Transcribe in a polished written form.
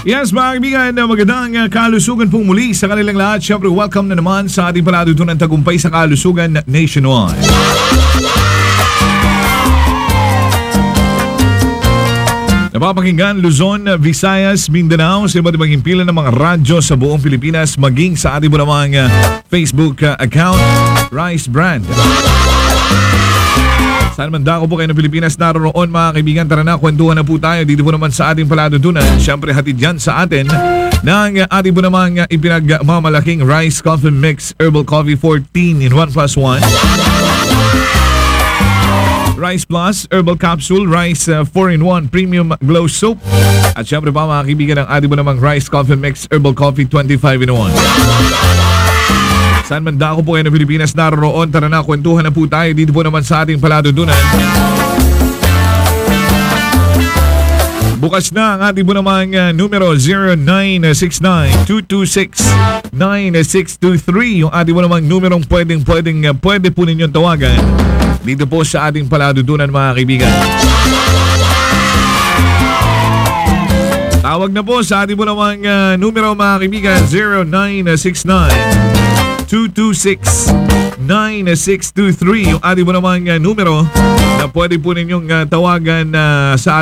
Yes, mga kaibigan, magandang kalusugan pong muli sa kanilang lahat. Siyempre, welcome na naman sa ating palatuntunan tagumpay sa kalusugan nationwide. Napapakinggan Luzon, Visayas, Mindanao sa iba't ibang himpilan ng mga radyo sa buong Pilipinas, maging sa ating po namang Facebook account, Rice Brand. Saan man dako po kayo ng Pilipinas naroon, mga kaibigan, tara na, kwentuhan na po tayo dito po naman sa ating palatuntunan. Siyempre, hatid yan sa atin ng ating po namang ipinagmamalaking Rice Coffee Mix Herbal Coffee 14 in 1+1. Rice Plus Herbal Capsule, Rice 4-in-1 Premium Glow Soap. At siyempre pa, mga kaibigan, ang ating po namang Rice Coffee Mix Herbal Coffee 25-in-1. Saan man dako po kayo ng Pilipinas naroon, tara na, kwentuhan na po tayo dito po naman sa ating palatuntunan. Bukas na ang ating po namang numero 0969-226-9623. Yung ating po namang numerong pwede po ninyong tawagan dito po sa ating palatuntunan, mga kaibigan. Tawag na po sa ating po namang numero, mga kaibigan, 0969-226-9623. Yung ating po namang numero na pwede po ninyong tawagan sa